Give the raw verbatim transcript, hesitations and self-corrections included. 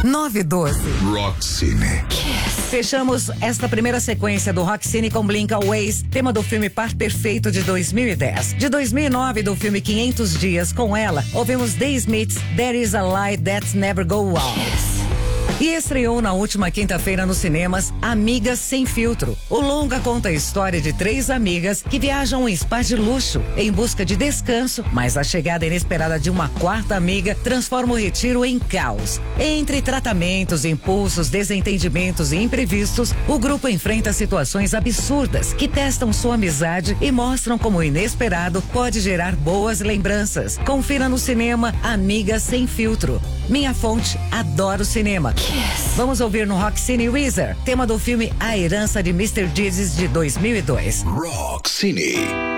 nove e doze. Rock Cine. Fechamos esta primeira sequência do Rock Cine com Blink Always, tema do filme Par Perfeito de dois mil e dez. De dois mil e nove, do filme quinhentos dias com ela, ouvimos The Smiths, There Is a Light That Never Go Out. E estreou na última quinta-feira nos cinemas Amigas Sem Filtro. O longa conta a história de três amigas que viajam em spa de luxo em busca de descanso, mas a chegada inesperada de uma quarta amiga transforma o retiro em caos. Entre tratamentos, impulsos, desentendimentos e imprevistos, o grupo enfrenta situações absurdas que testam sua amizade e mostram como o inesperado pode gerar boas lembranças. Confira no cinema Amigas Sem Filtro. Minha fonte, adoro cinema. Yes. Vamos ouvir no Rock Cine Weezer, tema do filme A Herança de mister Jesus de dois mil e dois. Rock Cine.